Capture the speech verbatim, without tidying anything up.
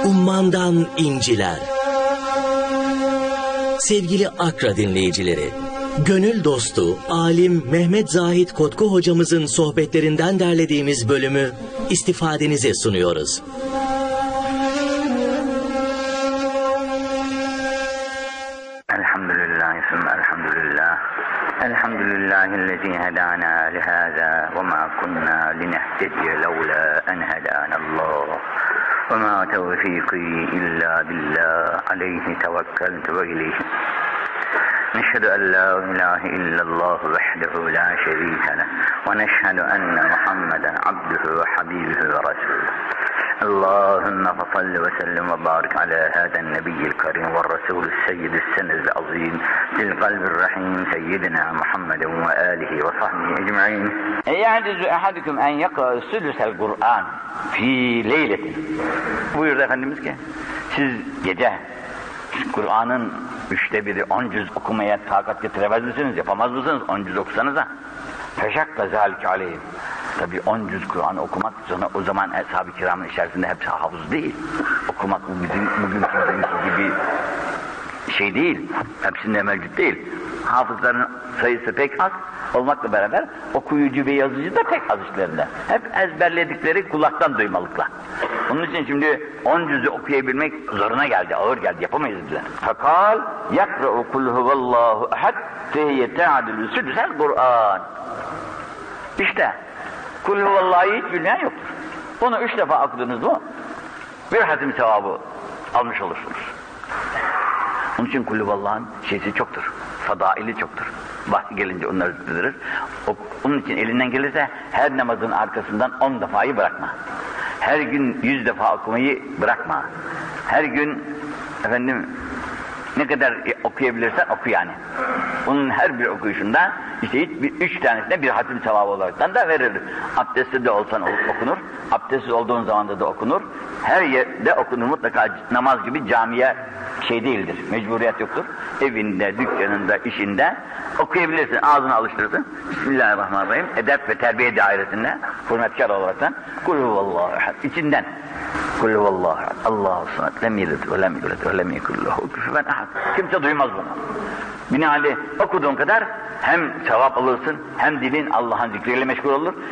Ummandan inciler. Sevgili Akra dinleyicileri, gönül dostu, alim Mehmet Zahit Kotku hocamızın sohbetlerinden derlediğimiz bölümü istifadenize sunuyoruz. Elhamdülillah, elhamdülillah. Elhamdülillahillezî hedâna lihâzâ ve mâ kunnâ linehtediye levlâ en hedânallâh. Ve mâ tevfîkî illâ billâh, aleyhi tevekkeltu ve ileyhi. Neşhedü en la ilahe illallah vahdehu la şerîke leh ve neşhedü enne Muhammeden abduhu ve habibuhu ve resûluh. Allahümme fesalli ve sellim ve barik ala hâden nebiyyil kerim ve resûlü seyyidü senedil azîm zil kalbir rahîm seyyidina Muhammeden ve âlihi ve sahbihi ecma'in. Eyyâdizu ehadüküm en yakâ sülüsel Kur'an fî leyletin. Buyurdu Efendimiz ki, siz gece Kur'an'ın üçte biri on cüz okumaya takat getiremez misiniz? Yapamaz mısınız? on cüz okusanız da. Feşakka zâlike aleyhim. Tabi on cüz Kur'an okumak, sonra o zaman Ashab-ı Kiram'ın içerisinde hepsi hafız değil. Okumak bu bizim bugünkü gibi şey değil. Hepsinde mevcut değil. Hafızların sayısı pek az olmakla beraber okuyucu ve yazıcı da pek az işlerinde. Hep ezberledikleri kulaktan duymalıkla. Onun için şimdi on cüzü okuyabilmek zoruna geldi, ağır geldi, yapamayız dediler. Fakal yakra'u kul huvallahu ehad fehiyye te'adülü südüsel Kur'an. İşte kul huvallah'ı hiç bilmeyen yoktur. Onu üç defa okudunuz mu bir hatim sevabı almış olursunuz. Onun için kul huvallah'ın şeysi çoktur, fadaili çoktur. Vakti gelince onları zikredilir. Onun için elinden gelirse her namazın arkasından on defayı bırakma. Her gün yüz defa okumayı bırakma. Her gün efendim ne kadar okuyabilirsen oku yani. Onun her bir okuyuşunda işte hiç bir, üç tanesine bir hatim sevabı olaraktan da verilir. Abdestli de olsan okunur, abdestsiz olduğun zamanda da okunur. Her yerde okunur, mutlaka namaz gibi camiye şey değildir, mecburiyet yoktur. Evinde, dükkanında, işinde okuyabilirsin, ağzını alıştırırsın. Bismillahirrahmanirrahim, edep ve terbiye dairesinde hürmetkar olaraktan kul huvallahu ehad, içinden kul huvallahu ehad, Allahu samet, lem yelid ve lem yulad ve lem yekun lehu kufuven ehad. Kimse duymaz bunu. Binaenaleyh okuduğun kadar hem sevap alırsın, hem dilin Allah'ın zikriyle meşgul olur,